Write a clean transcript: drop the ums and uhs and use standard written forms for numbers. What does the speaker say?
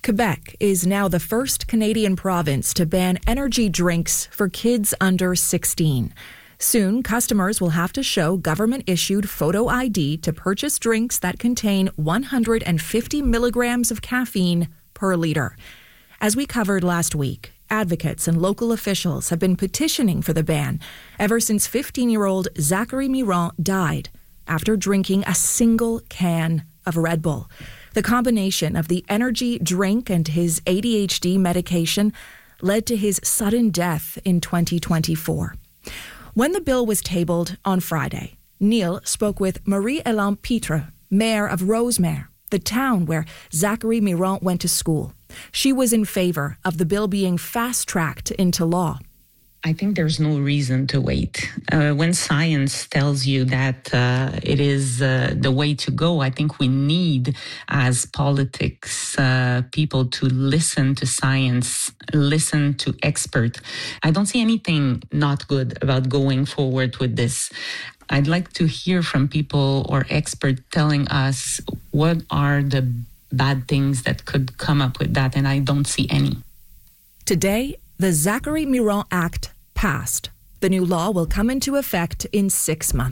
Quebec is now the first Canadian province to ban energy drinks for kids under 16. Soon, customers will have to show government-issued photo ID to purchase drinks that contain 150 milligrams of caffeine per litre. As we covered last week, advocates and local officials have been petitioning for the ban ever since 15-year-old Zachary Miron died after drinking a single can of Red Bull. The combination of the energy drink and his ADHD medication led to his sudden death in 2024. When the bill was tabled on Friday, Neil spoke with Marie-Hélène Pitre, mayor of Rosemère, the town where Zachary Miron went to school. She was in favor of the bill being fast-tracked into law. I think there's no reason to wait. When science tells you that it is the way to go, I think we need, as politics people, to listen to science, listen to experts. I don't see anything not good about going forward with this. I'd like to hear from people or experts telling us what are the bad things that could come up with that, and I don't see any. Today, the Zachary Miron Act passed. The new law will come into effect in 6 months.